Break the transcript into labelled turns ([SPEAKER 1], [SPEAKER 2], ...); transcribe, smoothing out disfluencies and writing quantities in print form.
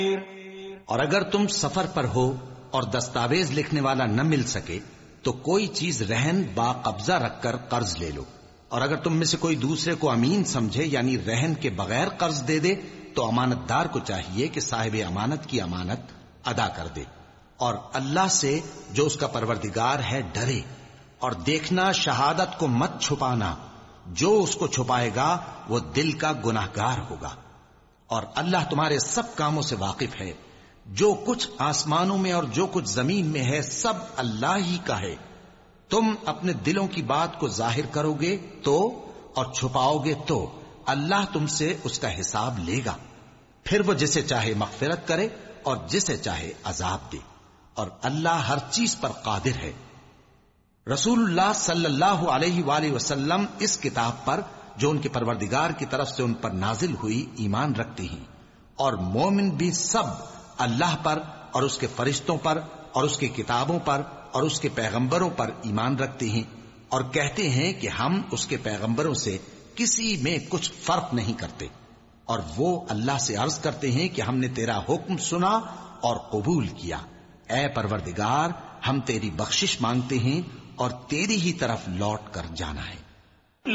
[SPEAKER 1] اور اگر تم سفر پر ہو اور دستاویز لکھنے والا نہ مل سکے تو کوئی چیز رہن با قبضہ رکھ کر قرض لے لو، اور اگر تم میں سے کوئی دوسرے کو امین سمجھے یعنی رہن کے بغیر قرض دے دے تو امانت دار کو چاہیے کہ صاحب امانت کی امانت ادا کر دے، اور اللہ سے جو اس کا پروردگار ہے ڈرے، اور دیکھنا شہادت کو مت چھپانا، جو اس کو چھپائے گا وہ دل کا گناہگار ہوگا، اور اللہ تمہارے سب کاموں سے واقف ہے، جو کچھ آسمانوں میں اور جو کچھ زمین میں ہے سب اللہ ہی کا ہے۔ تم اپنے دلوں کی بات کو ظاہر کرو گے تو اور چھپاؤ گے تو اللہ تم سے اس کا حساب لے گا، پھر وہ جسے چاہے مغفرت کرے اور جسے چاہے عذاب دے، اور اللہ ہر چیز پر قادر ہے۔ رسول اللہ صلی اللہ علیہ وآلہ وسلم اس کتاب پر جو ان کے پروردگار کی طرف سے ان پر نازل ہوئی ایمان رکھتے ہیں، اور مومن بھی سب اللہ پر اور اس کے فرشتوں پر اور اس کی کتابوں پر اور اس کے پیغمبروں پر ایمان رکھتے ہیں، اور کہتے ہیں کہ ہم اس کے پیغمبروں سے کسی میں کچھ فرق نہیں کرتے، اور وہ اللہ سے عرض کرتے ہیں کہ ہم نے تیرا حکم سنا اور قبول کیا، اے پروردگار ہم تیری بخشش مانگتے ہیں اور تیری ہی طرف لوٹ کر جانا ہے۔